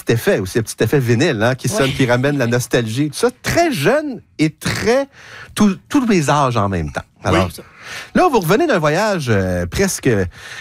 petit effet aussi, un petit effet vinyle, hein, qui sonne, qui ramène la nostalgie. Tout ça, très jeune et très... tous les âges en même temps. Alors, là, vous revenez d'un voyage presque...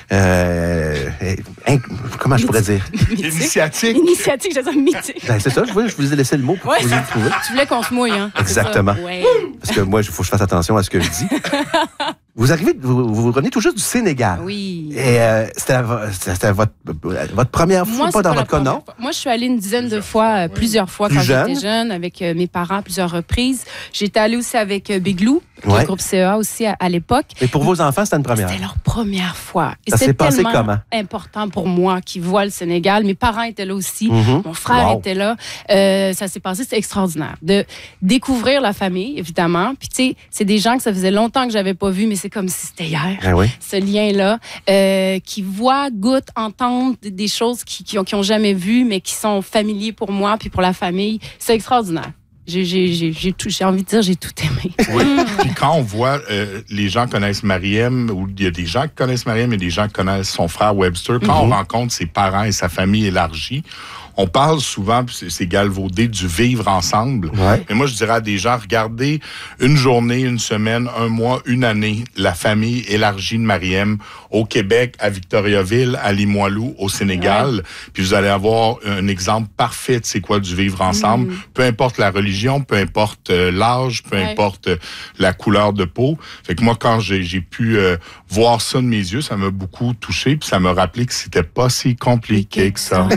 comment je pourrais dire? Initiatique. Initiatique, je veux dire mythique. Ben, c'est ça, je vous ai laissé le mot pour que vous y trouviez. Tu voulais qu'on se mouille, hein? Exactement. Ouais. Parce que moi, il faut que je fasse attention à ce que je dis. Vous revenez tout juste du Sénégal. Oui. Et c'était votre première fois, pas dans votre cas, non? Moi, je suis allée une dizaine de fois, plusieurs fois quand j'étais jeune, avec mes parents, plusieurs reprises. J'étais allée aussi avec Big Lou, le groupe CEA aussi à l'époque. Et pour vos enfants, c'était une première? C'était leur première fois. Et ça s'est passé tellement comment? Important pour moi qui voient le Sénégal. Mes parents étaient là aussi. Mon frère était là. Ça s'est passé, c'était extraordinaire. De découvrir la famille, évidemment. Puis, tu sais, c'est des gens que ça faisait longtemps que j'avais pas vus, mais c'est comme si c'était hier. Ah oui. Ce lien-là, qui voient, goûtent, entendent des choses qu'ils ont jamais vues, mais qui sont familiers pour moi puis pour la famille. C'est extraordinaire. J'ai envie de dire, j'ai tout aimé. Oui. Puis quand on voit, les gens connaissent Mariem, ou il y a des gens qui connaissent Mariem et des gens qui connaissent son frère Webster, quand on rencontre ses parents et sa famille élargie, on parle souvent, puis c'est galvaudé, du vivre ensemble. Ouais. Mais moi, je dirais à des gens, regardez une journée, une semaine, un mois, une année, la famille élargie de Mariem au Québec, à Victoriaville, à Limoilou, au Sénégal. Puis vous allez avoir un exemple parfait de c'est quoi du vivre ensemble. Peu importe la religion, peu importe l'âge, peu importe la couleur de peau. Fait que moi, quand j'ai pu voir ça de mes yeux, ça m'a beaucoup touché, puis ça m'a rappelé que c'était pas si compliqué que ça.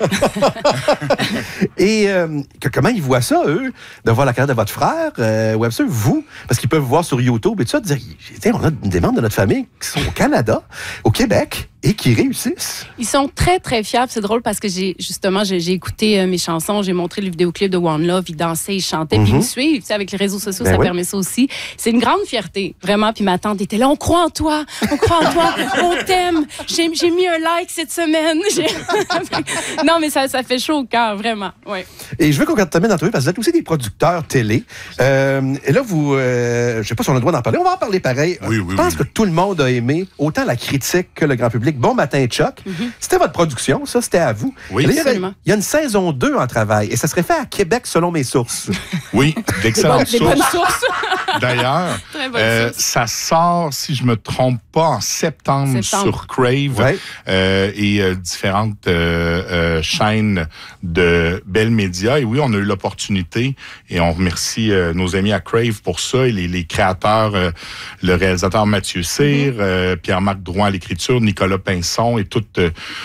Et comment ils voient ça, eux, de voir la carrière de votre frère, Webster, vous? Parce qu'ils peuvent voir sur YouTube et tout ça, dire, on a des membres de notre famille qui sont au Canada, au Québec, et qui réussissent. Ils sont très, très fiables. C'est drôle parce que j'ai écouté mes chansons, j'ai montré le vidéoclip de One Love, ils dansaient, ils chantaient, puis ils me suivent. Tu sais, avec les réseaux sociaux, ça permet ça aussi. C'est une grande fierté, vraiment. Puis ma tante était là, on croit en toi, on t'aime. J'ai mis un like cette semaine. Non, mais ça fait chaud au cœur, vraiment. Ouais. Et je veux qu'on termine d'entrevues parce que vous êtes aussi des producteurs télé. Et là, vous, je sais pas si on a le droit d'en parler, on va en parler pareil. Oui, je pense que tout le monde a aimé, autant la critique que le grand public. Bon matin, Chuck. C'était votre production, ça, c'était à vous. Oui, absolument. Il y a une saison 2 en travail et ça serait fait à Québec, selon mes sources. Oui, d'excellentes Des bonnes sources. D'ailleurs, ça sort, si je me trompe pas, en septembre. Sur Crave et différentes chaînes de Bell Media. Et oui, on a eu l'opportunité et on remercie nos amis à Crave pour ça et les créateurs, le réalisateur Mathieu Cyr, Pierre-Marc Drouin à l'écriture, Nicolas Pinson et toute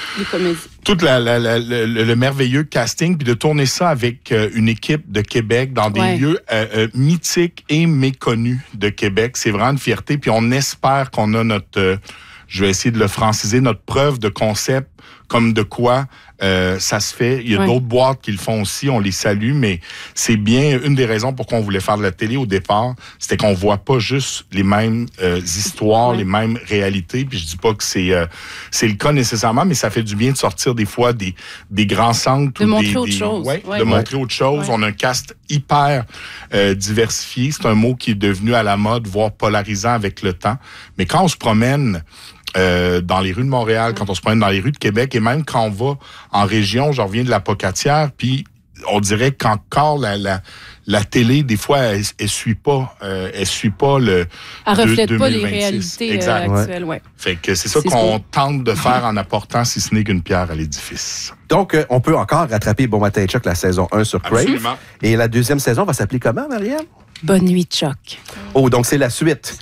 le merveilleux casting, puis de tourner ça avec une équipe de Québec dans des lieux mythiques et méconnus de Québec. C'est vraiment une fierté, puis on espère qu'on a notre... je vais essayer de le franciser, notre preuve de concept, comme de quoi ça se fait. Il y a d'autres boîtes qui le font aussi, on les salue, mais c'est bien une des raisons pourquoi on voulait faire de la télé au départ, c'était qu'on voit pas juste les mêmes histoires, les mêmes réalités, puis je dis pas que c'est le cas nécessairement, mais ça fait du bien de sortir des fois des grands centres. De montrer autre chose. De montrer autre chose. On a un cast hyper diversifié. C'est un mot qui est devenu à la mode, voire polarisant avec le temps. Mais quand on se promène dans les rues de Montréal, quand on se promène dans les rues de Québec, et même quand on va en région, je reviens de la Pocatière, puis on dirait qu'encore la télé, des fois, elle suit pas le... Elle reflète 2026. pas les réalités actuelles, Fait que c'est ça qu'on tente de faire en apportant, si ce n'est qu'une pierre à l'édifice. Donc, on peut encore rattraper Bon matin, Chuck, la saison 1 sur Crave. Absolument. Et la deuxième saison va s'appeler comment, Marianne? Bonne nuit, Chuck. Oh, donc c'est la suite.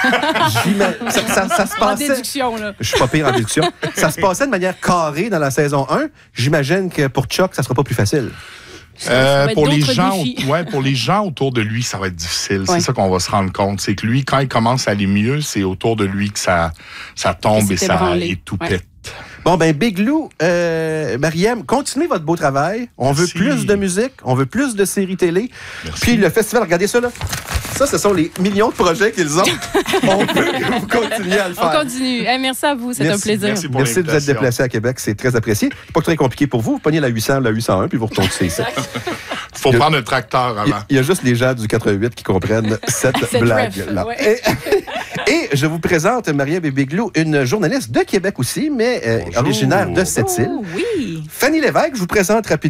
Ça se passait... En déduction, là. Je suis pas pire en déduction. Ça se passait de manière carrée dans la saison 1. J'imagine que pour Chuck, ça sera pas plus facile. Pour les gens autour de lui, ça va être difficile. C'est ça qu'on va se rendre compte. C'est que lui, quand il commence à aller mieux, c'est autour de lui que ça tombe et tout pète. Bon, ben, Big Lou, Mariem, continuez votre beau travail. On veut plus de musique, on veut plus de séries télé. Merci. Puis le festival, regardez ça, là. Ça, ce sont les millions de projets qu'ils ont. On veut que vous continuiez à le faire. On continue. Merci à vous, c'est un plaisir. Merci de vous être déplacé à Québec, c'est très apprécié. C'est pas très compliqué pour vous. Vous pognez la 800, la 801, puis vous retournez ici. Faut prendre un tracteur avant. Il y a juste les gens du 88 qui comprennent cette blague-là. Et je vous présente, Mariem et Big Lou, une journaliste de Québec aussi, mais originaire de cette île. Oui. Fanny Lévesque, je vous présente rapidement.